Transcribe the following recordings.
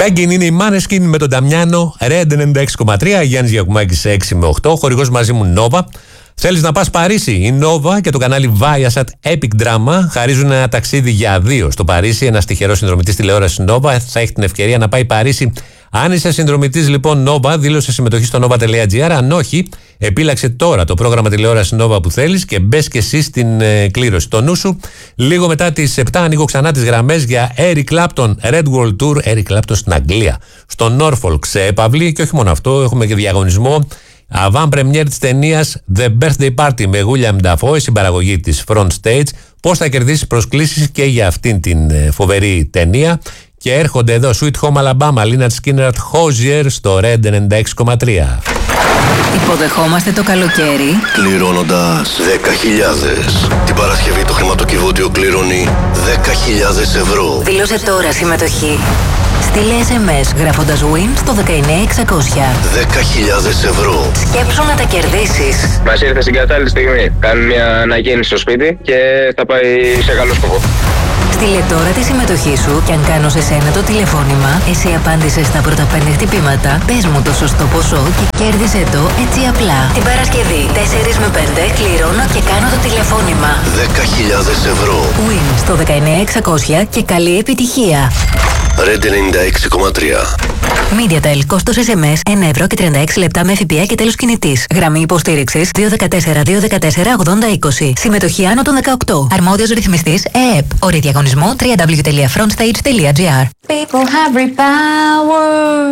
Μπέγκιν είναι η Maneskin με τον Νταμιάνο, Red 96,3, Γιάννης Γιακουμάκης 6 με 8, χορηγός μαζί μου Nova. Θέλεις να πας Παρίσι? Η Nova και το κανάλι Viasat Epic Drama χαρίζουν ένα ταξίδι για 2 στο Παρίσι. Ένας τυχερός συνδρομητής τηλεόρασης Nova θα έχει την ευκαιρία να πάει Παρίσι. Αν είσαι συνδρομητής λοιπόν Nova, δήλωσε συμμετοχή στο nova.gr. Αν όχι, επίλαξε τώρα το πρόγραμμα τηλεόρασης Nova που θέλεις και μπες και εσύ στην κλήρωση. Το νου σου, λίγο μετά τις 7 ανοίγω ξανά τις γραμμές για Eric Clapton Red World Tour. Eric Clapton στην Αγγλία, στο Norfolk σε επαυλή, και όχι μόνο αυτό, έχουμε και διαγωνισμό. Avant premiere της ταινίας The Birthday Party με William Dafoe, συμπαραγωγή της Front Stage. Πώς θα κερδίσεις προσκλήσεις και για αυτήν την φοβερή ταινία. Και έρχονται εδώ Sweet Home Alabama, Lynyrd Skynyrd, Hozier στο Red 96,3. Υποδεχόμαστε το καλοκαίρι κληρώνοντας 10.000. Την Παρασκευή το χρηματοκιβώτιο κληρώνει 10.000 ευρώ. Δήλωσε τώρα συμμετοχή. Στείλε SMS γράφοντας WIN στο 19600. 10.000 ευρώ. Σκέψου να τα κερδίσεις. Μας ήρθε στην κατάλληλη στιγμή. Κάνουμε μια ανακαίνιση στο σπίτι και θα πάει σε καλό σκοπό. Στείλε τώρα τη συμμετοχή σου και αν κάνω σε σένα το τηλεφώνημα, εσύ απάντησες στα πρώτα 5 χτυπήματα, πες μου το σωστό ποσό και κέρδισε το έτσι απλά. Την Παρασκευή 4 με 5 κληρώνω και κάνω το τηλεφώνημα. 10.000 ευρώ. WIN στο 19600 και καλή επιτυχία. Red 96,3. MediaTel, κόστος SMS 1 ευρώ και 36 λεπτά με ΦΠΑ και τέλος κινητής. Γραμμή υποστήριξης 214-214-8020. Συμμετοχή άνω των 18. Αρμόδιος ρυθμιστής ΕΕΠ. Όροι διαγωνισμού www.frontstage.gr. People have repower.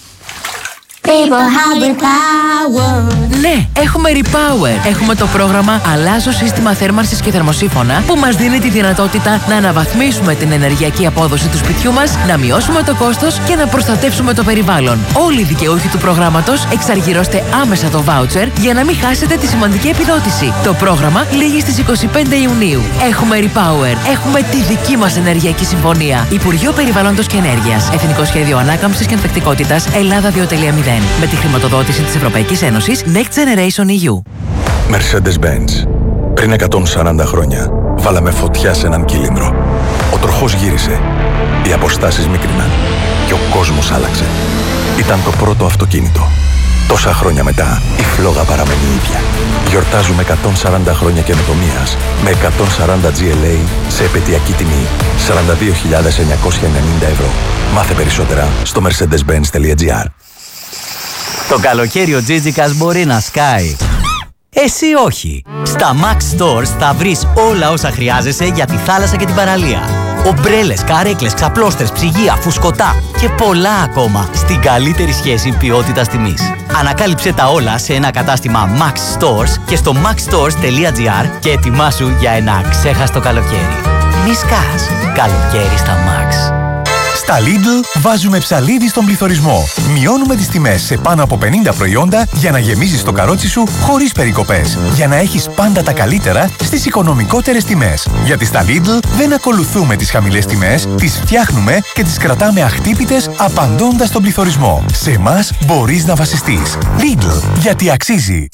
People have repower. Ναι, έχουμε Repower. Έχουμε το πρόγραμμα Αλλάζω σύστημα θέρμανσης και θερμοσύφωνα που μας δίνει τη δυνατότητα να αναβαθμίσουμε την ενεργειακή απόδοση του σπιτιού μας, να μειώσουμε το κόστος και να προστατεύσουμε το περιβάλλον. Όλοι οι δικαιούχοι του προγράμματος εξαργυρώστε άμεσα το voucher για να μην χάσετε τη σημαντική επιδότηση. Το πρόγραμμα λήγει στις 25 Ιουνίου. Έχουμε Repower. Έχουμε τη δική μας ενεργειακή συμφωνία. Υπουργείο Περιβάλλοντος και Ενέργειας. Εθνικό Σχέδιο Ανάκαμψης και Ανθεκτικότητας Ελλάδα 2.0. Με τη χρηματοδότηση της Ευρωπαϊκής Ένωσης Next Generation EU. Mercedes-Benz. Πριν 140 χρόνια βάλαμε φωτιά σε έναν κύλινδρο. Ο τροχός γύρισε. Οι αποστάσεις μίκριναν. Και ο κόσμος άλλαξε. Ήταν το πρώτο αυτοκίνητο. Τόσα χρόνια μετά η φλόγα παραμένει ίδια. Γιορτάζουμε 140 χρόνια καινοτομίας με 140 GLA σε επαιτειακή τιμή 42.990 ευρώ. Μάθε περισσότερα στο mercedes-benz.gr. Το καλοκαίρι ο Τζίτζικας μπορεί να σκάει. Εσύ όχι. Στα Max Stores θα βρεις όλα όσα χρειάζεσαι για τη θάλασσα και την παραλία. Ομπρέλες, καρέκλες, ξαπλώστρες, ψυγεία, φουσκωτά και πολλά ακόμα στην καλύτερη σχέση ποιότητας-τιμής. Ανακάλυψε τα όλα σε ένα κατάστημα Max Stores και στο maxstores.gr και ετοιμάσου για ένα αξέχαστο καλοκαίρι. Μη σκάς. Καλοκαίρι στα Max. Στα Lidl βάζουμε ψαλίδι στον πληθωρισμό. Μειώνουμε τις τιμές σε πάνω από 50 προϊόντα για να γεμίζεις το καρότσι σου χωρίς περικοπές. Για να έχεις πάντα τα καλύτερα στις οικονομικότερες τιμές. Γιατί στα Lidl δεν ακολουθούμε τις χαμηλές τιμές, τις φτιάχνουμε και τις κρατάμε αχτύπητες απαντώντας στον πληθωρισμό. Σε εμάς μπορείς να βασιστείς. Lidl, γιατί αξίζει.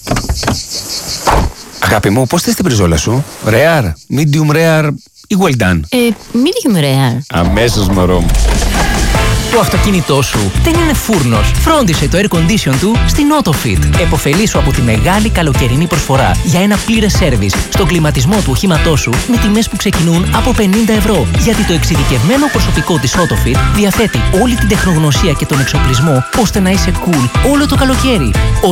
Αγάπη μου, πώς θες την μπριζόλα σου? Rare, medium rare ή well done? Medium rare. Αμέσως, μωρό μου. Το αυτοκίνητό σου δεν είναι φούρνος. Φρόντισε το air condition του στην AutoFit. Εποφελήσου από τη μεγάλη καλοκαιρινή προσφορά για ένα πλήρες σέρβις στον κλιματισμό του οχήματός σου με τιμές που ξεκινούν από 50 ευρώ. Γιατί το εξειδικευμένο προσωπικό της AutoFit διαθέτει όλη την τεχνογνωσία και τον εξοπλισμό ώστε να είσαι cool όλο το καλοκαίρι.